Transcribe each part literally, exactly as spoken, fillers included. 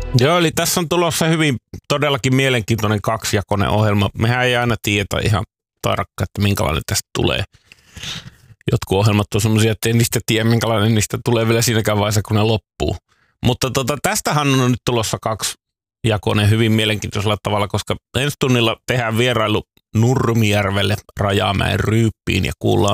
Joo, eli tässä on tulossa hyvin todellakin mielenkiintoinen kaksijakoinen ohjelma. Mehän ei aina tiedä ihan tarkkaan, että minkälainen tästä tulee. Jotkut ohjelmat on semmoisia, että ei niistä tiedä, minkälainen niistä tulee vielä siinäkään vaiheessa, kun ne loppuu. Mutta tota, tästähän on nyt tulossa kaksijakoinen hyvin mielenkiintoisella tavalla, koska ensi tunnilla tehdään vierailu Nurmijärvelle Rajamäen Ryyppiin ja kuullaan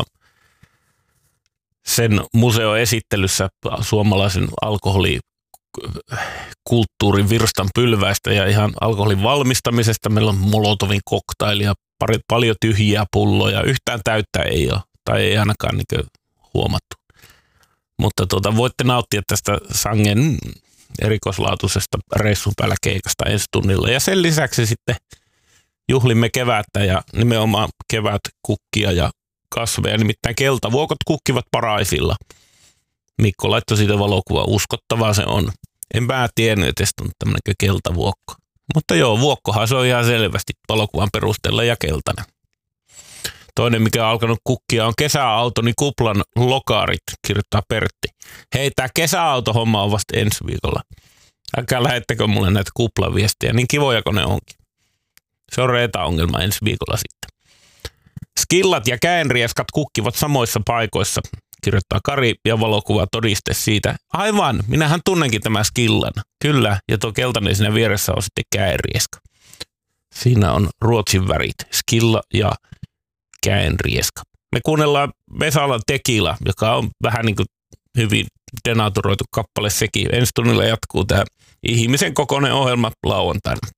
sen museon esittelyssä suomalaisen alkoholikulttuurin virstan pylväistä ja ihan alkoholin valmistamisesta. Meillä on Molotovin koktailia, pari, paljon tyhjiä pulloja, yhtään täyttä ei ole, tai ei ainakaan niin huomattu. Mutta tuota, voitte nauttia tästä sangen erikoislaatuisesta reissun päällä keikasta ensi tunnilla. Ja sen lisäksi sitten juhlimme kevättä ja nimenomaan kevätkukkia ja kasveja, nimittäin keltavuokot kukkivat paraisilla. Mikko laittoi siitä valokuva, uskottavaa se on. En mä tiennyt, että on tämmöinen keltavuokko. Mutta joo, vuokkohan se on ihan selvästi valokuvan perusteella ja keltainen. Toinen, mikä on alkanut kukkia, on kesäautoni kuplan lokaarit, kirjoittaa Pertti. Hei, tää kesäautohomma on vasta ensi viikolla. Älkää lähettekö mulle näitä kuplaviestejä, niin kivoja kuin ne onkin. Se on reeta-ongelma ensi viikolla sitten. Skillat ja käenrieskat kukkivat samoissa paikoissa, kirjoittaa Kari ja valokuva todiste siitä. Aivan, minähän tunnenkin tämän skillan. Kyllä, ja tuo keltainen siinä vieressä on sitten käenrieska. Siinä on Ruotsin värit, skilla ja käenrieska. Me kuunnellaan Vesalan Tekila, joka on vähän niin kuin hyvin denaturoitu kappale sekin. Ensi tunnilla jatkuu tämä ihmisen kokoinen ohjelma lauantaina.